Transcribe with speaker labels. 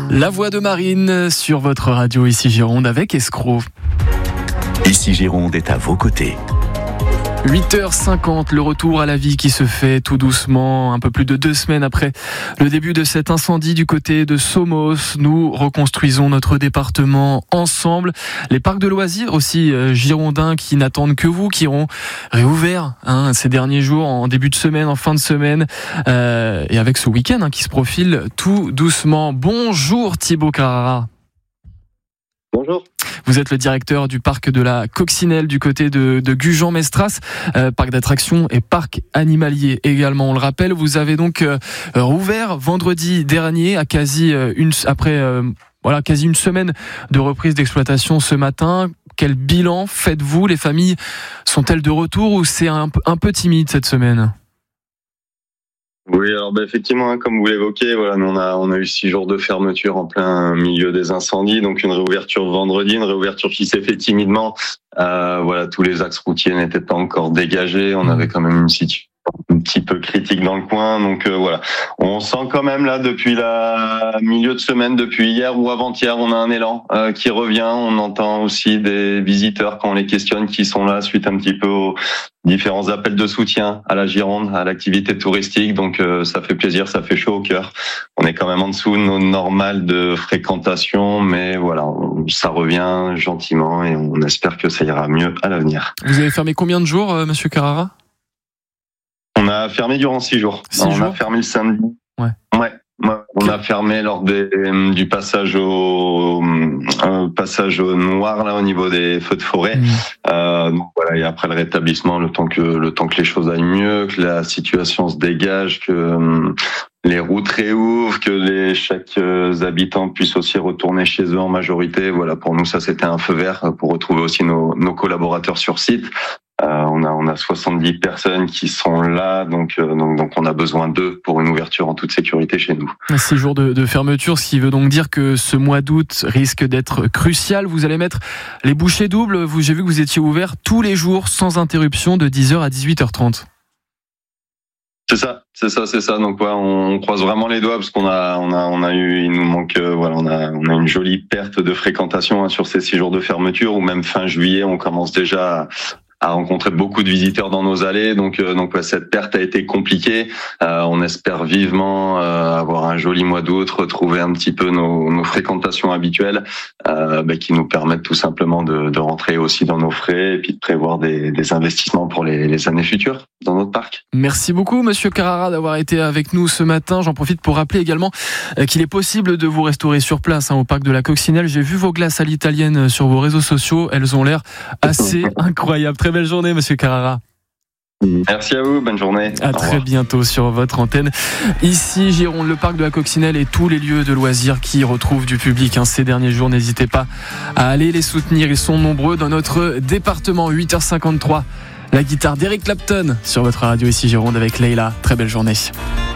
Speaker 1: La voix de Marine sur votre radio ici Gironde avec Escroc.
Speaker 2: Ici Gironde est à vos côtés.
Speaker 1: 8h50, le retour à la vie qui se fait tout doucement, un peu plus de 2 semaines après le début de cet incendie du côté de Somos. Nous reconstruisons notre département ensemble. Les parcs de loisirs aussi girondins qui n'attendent que vous, qui auront réouvert ces derniers jours, en début de semaine, en fin de semaine, et avec ce week-end qui se profile tout doucement. Bonjour Thibaut Carrara.
Speaker 3: Bonjour.
Speaker 1: Vous êtes le directeur du parc de la Coccinelle du côté de Gujan-Mestras, parc d'attractions et parc animalier également. On le rappelle, vous avez donc rouvert vendredi dernier à quasi une semaine de reprise d'exploitation ce matin. Quel bilan faites-vous ? Les familles sont-elles de retour ou c'est un peu timide cette semaine ?
Speaker 3: Oui, alors effectivement, comme vous l'évoquez, nous on a eu 6 jours de fermeture en plein milieu des incendies, donc une réouverture vendredi, une réouverture qui s'est fait timidement. Tous les axes routiers n'étaient pas encore dégagés, on avait quand même une situation un petit peu critique dans le coin, donc on sent quand même là depuis la milieu de semaine, depuis hier ou avant-hier, on a un élan qui revient. On entend aussi des visiteurs quand on les questionne qui sont là suite un petit peu aux différents appels de soutien à la Gironde, à l'activité touristique, donc ça fait plaisir, ça fait chaud au cœur. On est quand même en dessous de nos normales de fréquentation, mais ça revient gentiment et on espère que ça ira mieux à l'avenir.
Speaker 1: Vous avez fermé combien de jours, Monsieur Carrara ?
Speaker 3: On a fermé durant 6 jours. On a fermé le samedi. Ouais. On a fermé lors du passage au noir là au niveau des feux de forêt. Et après le rétablissement, le temps que les choses aillent mieux, que la situation se dégage, que les routes réouvrent, que chaque habitant puisse aussi retourner chez eux en majorité. Pour nous, ça c'était un feu vert pour retrouver aussi nos collaborateurs sur site. On a 70 personnes qui sont là, donc on a besoin d'eux pour une ouverture en toute sécurité chez nous.
Speaker 1: 6 jours de fermeture, ce qui veut donc dire que ce mois d'août risque d'être crucial. Vous allez mettre les bouchées doubles. J'ai vu que vous étiez ouvert tous les jours sans interruption de 10h à 18h30.
Speaker 3: C'est ça. Donc on croise vraiment les doigts parce qu'on a eu, il nous manque, on a une jolie perte de fréquentation sur ces 6 jours de fermeture. Ou même fin juillet, on commence déjà à rencontrer beaucoup de visiteurs dans nos allées, donc cette perte a été compliquée. On espère vivement avoir un joli mois d'août, retrouver un petit peu nos fréquentations habituelles, qui nous permettent tout simplement de rentrer aussi dans nos frais et puis de prévoir des investissements pour les années futures dans notre parc.
Speaker 1: Merci beaucoup Monsieur Carrara d'avoir été avec nous ce matin. J'en profite pour rappeler également qu'il est possible de vous restaurer sur place au parc de la Coccinelle. J'ai vu vos glaces à l'italienne sur vos réseaux sociaux, elles ont l'air assez incroyables. Très belle journée Monsieur Carrara.
Speaker 3: Merci à vous, bonne journée.
Speaker 1: À très bientôt sur votre antenne. Ici Gironde, le parc de la Coccinelle et tous les lieux de loisirs qui retrouvent du public ces derniers jours. N'hésitez pas à aller les soutenir, ils sont nombreux dans notre département. 8h53, la guitare d'Eric Clapton sur votre radio ici Gironde avec Leila. Très belle journée.